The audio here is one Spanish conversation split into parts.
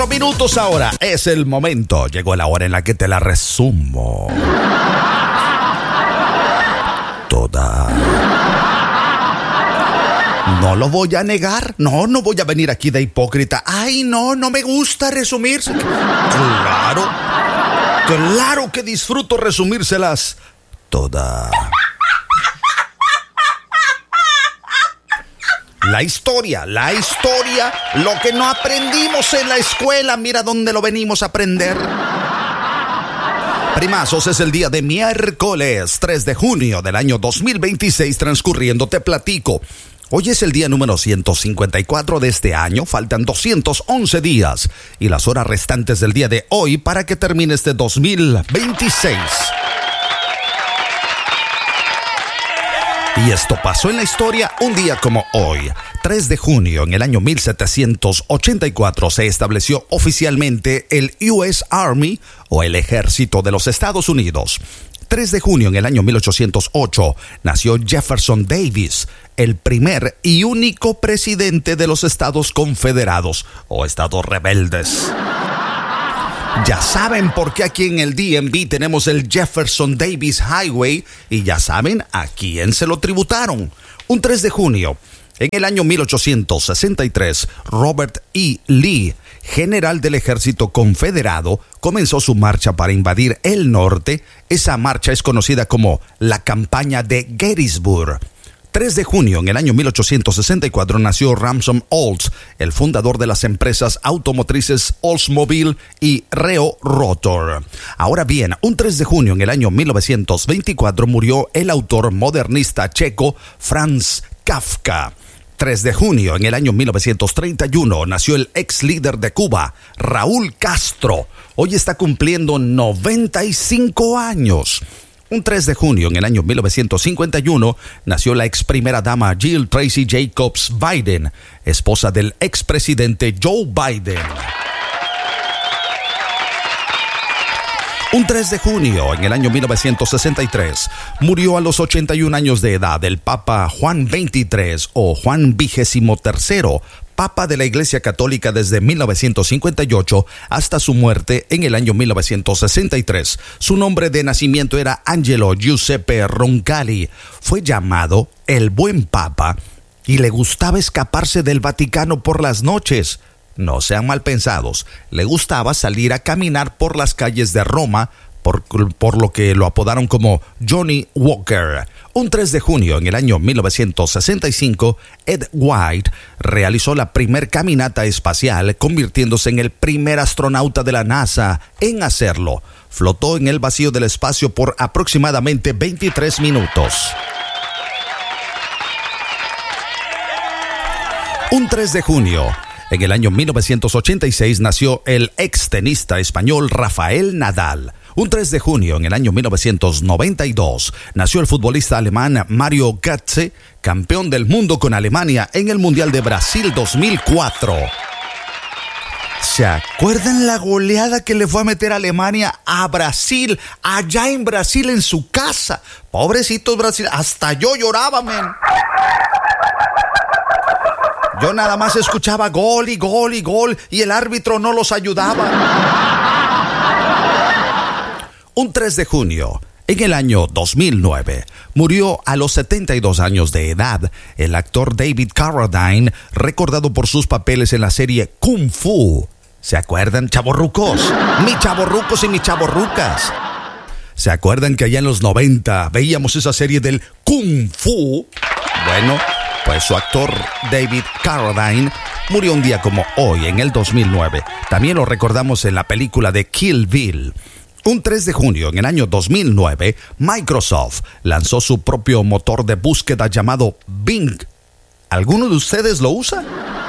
Minutos ahora. Es el momento. Llegó la hora en la que te la resumo. Toda. No lo voy a negar. No voy a venir aquí de hipócrita. Ay, no me gusta resumirse. Claro que disfruto resumírselas. Toda. La historia, lo que no aprendimos en la escuela, mira dónde lo venimos a aprender. Primazos, es el día de miércoles, 3 de junio del año 2026 transcurriendo, te platico. Hoy es el día número 154 de este año, faltan 211 días y las horas restantes del día de hoy para que termine este 2026. Y esto pasó en la historia un día como hoy. 3 de junio, en el año 1784, se estableció oficialmente el US Army, o el Ejército de los Estados Unidos. 3 de junio, en el año 1808, nació Jefferson Davis, el primer y único presidente de los Estados Confederados, o Estados Rebeldes. Ya saben por qué aquí en el DMV tenemos el Jefferson Davis Highway y ya saben a quién se lo tributaron. Un 3 de junio, en el año 1863, Robert E. Lee, general del ejército confederado, comenzó su marcha para invadir el norte. Esa marcha es conocida como la campaña de Gettysburg. 3 de junio, en el año 1864, nació Ramson Olds, el fundador de las empresas automotrices Oldsmobile y Reo Rotor. Ahora bien, un 3 de junio, en el año 1924, murió el autor modernista checo Franz Kafka. 3 de junio, en el año 1931, nació el ex líder de Cuba, Raúl Castro. Hoy está cumpliendo 95 años. Un 3 de junio, en el año 1951, nació la ex primera dama Jill Tracy Jacobs Biden, esposa del expresidente Joe Biden. Un 3 de junio, en el año 1963, murió a los 81 años de edad el Papa Juan XXIII o Juan XXIII, Papa de la Iglesia Católica desde 1958 hasta su muerte en el año 1963. Su nombre de nacimiento era Angelo Giuseppe Roncalli. Fue llamado el Buen Papa y le gustaba escaparse del Vaticano por las noches. No sean mal pensados, le gustaba salir a caminar por las calles de Roma, por lo que lo apodaron como Johnny Walker. Un 3 de junio, en el año 1965, Ed White realizó la primer caminata espacial, convirtiéndose en el primer astronauta de la NASA en hacerlo. Flotó en el vacío del espacio por aproximadamente 23 minutos. Un 3 de junio, en el año 1986, nació el extenista español Rafael Nadal. Un 3 de junio, en el año 1992, nació el futbolista alemán Mario Götze, campeón del mundo con Alemania en el Mundial de Brasil 2004. ¿Se acuerdan la goleada que le fue a meter Alemania a Brasil, allá en Brasil, en su casa? Pobrecitos Brasil, hasta yo lloraba, men. Yo nada más escuchaba gol y gol y gol y el árbitro no los ayudaba. Un 3 de junio, en el año 2009, murió a los 72 años de edad el actor David Carradine, recordado por sus papeles en la serie Kung Fu. ¿Se acuerdan, chavorrucos? Mis chavorrucos y mis chavorrucas. ¿Se acuerdan que allá en los 90 veíamos esa serie del Kung Fu? Bueno, pues su actor David Carradine murió un día como hoy, en el 2009. También lo recordamos en la película de Kill Bill. Un 3 de junio, en el año 2009, Microsoft lanzó su propio motor de búsqueda llamado Bing. ¿Alguno de ustedes lo usa?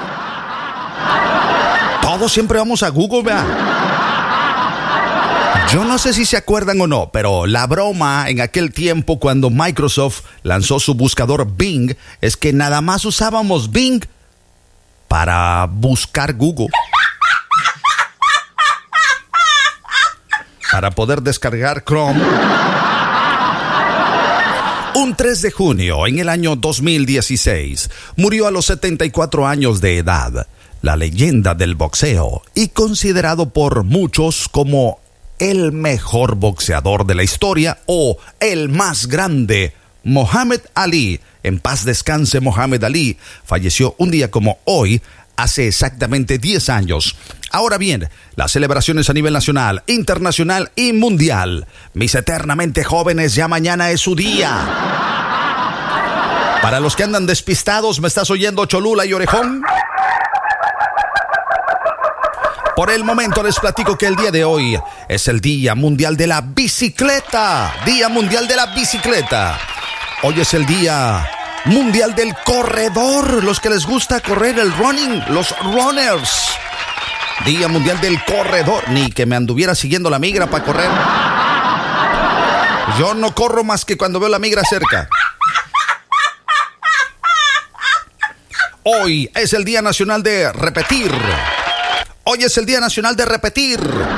Todos siempre vamos a Google, ¿verdad? Yo no sé si se acuerdan o no, pero la broma en aquel tiempo cuando Microsoft lanzó su buscador Bing es que nada más usábamos Bing para buscar Google. Para poder descargar Chrome. Un 3 de junio en el año 2016 murió a los 74 años de edad la leyenda del boxeo y considerado por muchos como el mejor boxeador de la historia o el más grande, Muhammad Ali. En paz descanse Muhammad Ali. Falleció un día como hoy, hace exactamente 10 años. Ahora bien, las celebraciones a nivel nacional, internacional y mundial. Mis eternamente jóvenes, ya mañana es su día. Para los que andan despistados, ¿me estás oyendo, Cholula y Orejón? Por el momento les platico que el día de hoy es el Día Mundial de la Bicicleta. Día Mundial de la Bicicleta. Hoy es el Día Mundial del Corredor. Los que les gusta correr, el running, los runners. Día Mundial del Corredor. Ni que me anduviera siguiendo la migra para correr. Yo no corro más que cuando veo la migra cerca. Hoy es el Día Nacional de Repetir. Hoy es el Día Nacional de Repetir.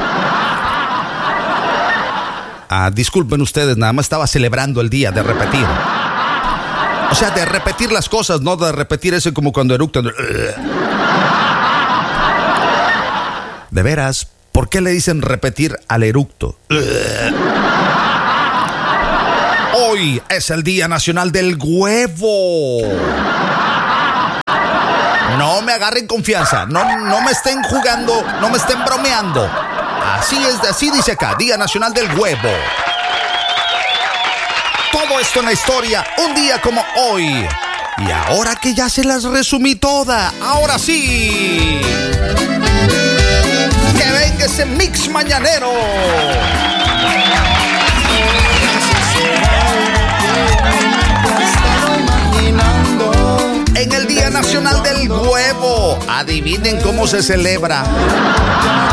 Disculpen ustedes, nada más estaba celebrando el día de repetir. O sea, de repetir las cosas, no de repetir eso como cuando eructan. De veras, ¿por qué le dicen repetir al eructo? Hoy es el Día Nacional del Huevo. No me agarren confianza, no me estén jugando, no me estén bromeando. Así dice acá, Día Nacional del Huevo. Todo esto en la historia, un día como hoy. Y ahora que ya se las resumí toda, ahora sí. Que venga ese mix mañanero. En el Día Nacional del Huevo, adivinen cómo se celebra.